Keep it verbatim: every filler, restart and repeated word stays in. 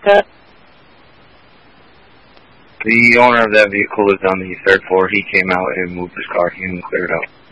that? The owner of that vehicle is on the third floor. He came out and moved his car. He cleared out.